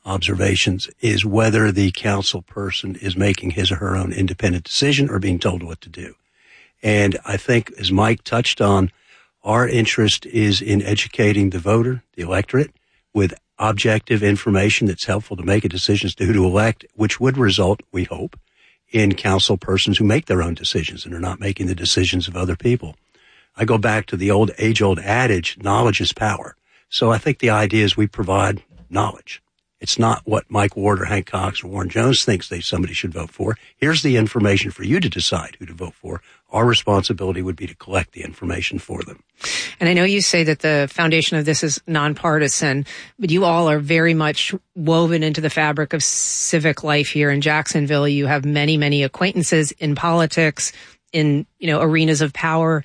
observations is whether the council person is making his or her own independent decision or being told what to do. And I think, as Mike touched on, our interest is in educating the voter, the electorate, with objective information that's helpful to make a decision as to who to elect, which would result, we hope, in council persons who make their own decisions and are not making the decisions of other people. I go back to the age-old adage, knowledge is power. So I think the idea is we provide knowledge. It's not what Mike Ward or Hank Cox or Warren Jones thinks somebody should vote for. Here's the information for you to decide who to vote for. Our responsibility would be to collect the information for them. And I know you say that the foundation of this is nonpartisan, but you all are very much woven into the fabric of civic life here in Jacksonville. You have many, many acquaintances in politics, in, arenas of power.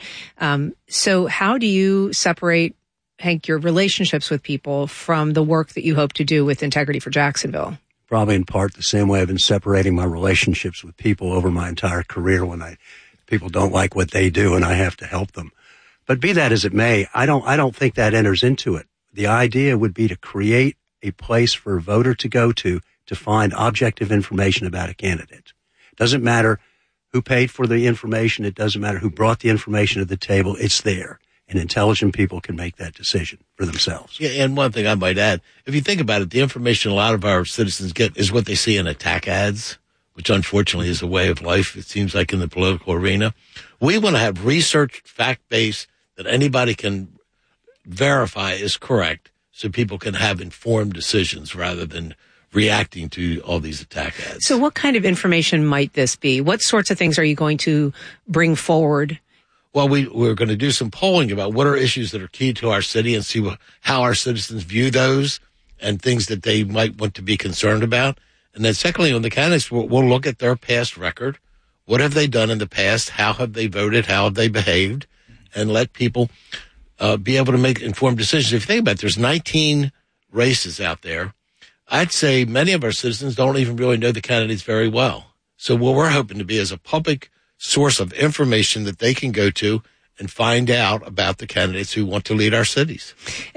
So how do you separate, Hank, your relationships with people from the work that you hope to do with Integrity for Jacksonville? Probably in part the same way I've been separating my relationships with people over my entire career when people don't like what they do and I have to help them. But be that as it may, I don't think that enters into it. The idea would be to create a place for a voter to go to find objective information about a candidate. It doesn't matter who paid for the information. It doesn't matter who brought the information to the table. It's there. And intelligent people can make that decision for themselves. Yeah, and one thing I might add, if you think about it, the information a lot of our citizens get is what they see in attack ads, which unfortunately is a way of life, it seems like, in the political arena. We want to have research, fact-based, that anybody can verify is correct so people can have informed decisions rather than reacting to all these attack ads. So what kind of information might this be? What sorts of things are you going to bring forward? Well, we're going to do some polling about what are issues that are key to our city and see how our citizens view those and things that they might want to be concerned about. And then secondly, on the candidates, we'll look at their past record. What have they done in the past? How have they voted? How have they behaved? And let people be able to make informed decisions. If you think about it, there's 19 races out there. I'd say many of our citizens don't even really know the candidates very well. So what we're hoping to be is a public source of information that they can go to and find out about the candidates who want to lead our cities.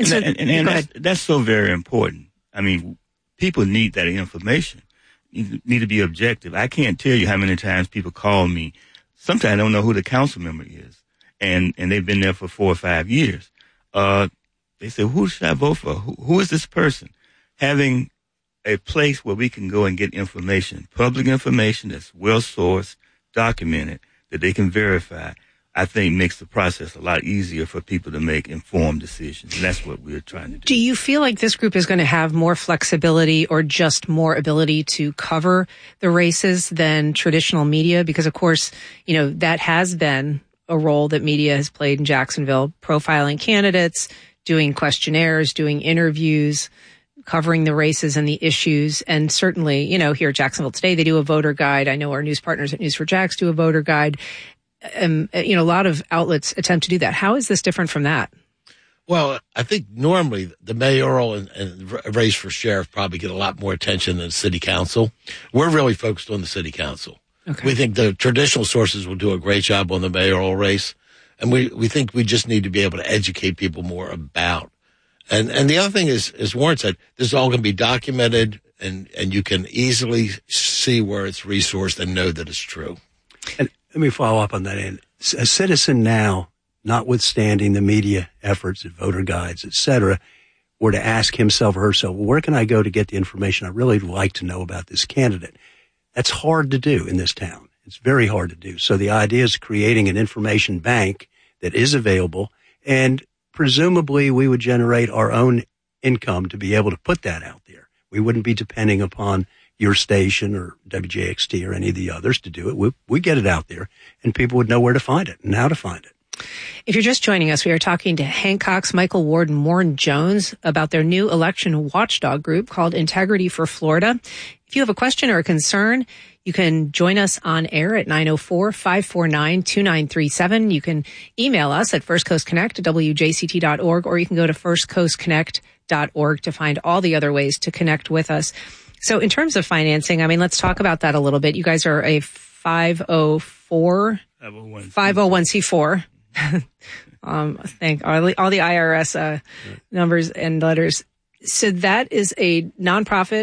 And that's so very important. I mean, people need that information. You need to be objective. I can't tell you how many times people call me. Sometimes I don't know who the council member is, and they've been there for 4 or 5 years. They say, who should I vote for? Who is this person? Having a place where we can go and get information, public information that's well-sourced, documented, that they can verify, I think makes the process a lot easier for people to make informed decisions. And that's what we're trying to do. Do you feel like this group is going to have more flexibility or just more ability to cover the races than traditional media? Because, of course, that has been a role that media has played in Jacksonville, profiling candidates, doing questionnaires, doing interviews, covering the races and the issues. And certainly, here at Jacksonville Today, they do a voter guide. I know our news partners at News4Jax do a voter guide. A lot of outlets attempt to do that. How is this different from that? Well, I think normally the mayoral and race for sheriff probably get a lot more attention than the city council. We're really focused on the city council. Okay. We think the traditional sources will do a great job on the mayoral race. And we think we just need to be able to educate people more about. And the other thing is, as Warren said, this is all going to be documented and you can easily see where it's resourced and know that it's true. And let me follow up on that. And a citizen now, notwithstanding the media efforts and voter guides, et cetera, were to ask himself or herself, well, where can I go to get the information I really would like to know about this candidate? That's hard to do in this town. It's very hard to do. So the idea is creating an information bank that is available, and presumably we would generate our own income to be able to put that out there. We wouldn't be depending upon your station or WJXT or any of the others to do it. We get it out there, and people would know where to find it and how to find it. If you're just joining us, we are talking to Hank Cox, Michael Ward, and Warren Jones about their new election watchdog group called Integrity for Florida. If you have a question or a concern, you can join us on air at 904-549-2937. You can email us at firstcoastconnect@wjct.org, or you can go to firstcoastconnect.org to find all the other ways to connect with us. So in terms of financing, let's talk about that a little bit. You guys are a 501c4. Thank all the IRS numbers and letters. So that is a nonprofit